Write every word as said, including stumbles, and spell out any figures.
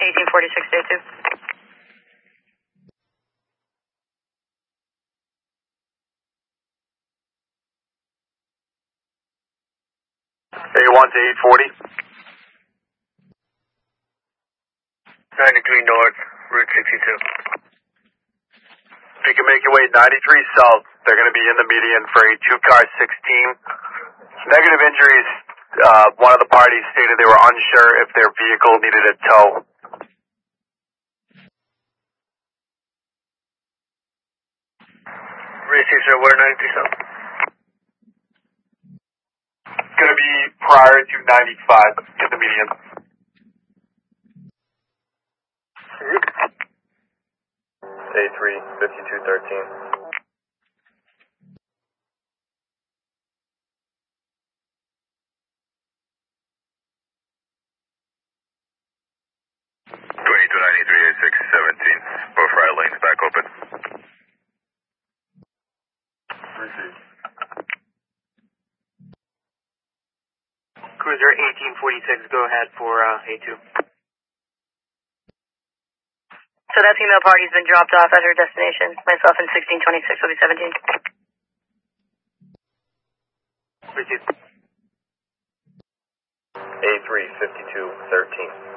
eighteen forty-six, day two. A one to eight forty. ninety-three north, Route sixty-two. If you can make your way ninety-three south, they're going to be in the median for a two-car sixteen. Negative injuries. Uh, one of the parties stated they were unsure if their vehicle needed a tow. Race sir, where ninety-three south? It's going to be prior to ninety-five in the median. A three, fifty-two thirteen. twenty-two ninety-three, A six seventeen. Both right lanes back open. Received. Cruiser eighteen forty-six, go ahead for uh, A two. So that female party's been dropped off at her destination. Myself and sixteen twenty-six will be seventeen. Received. A three, fifty-two thirteen.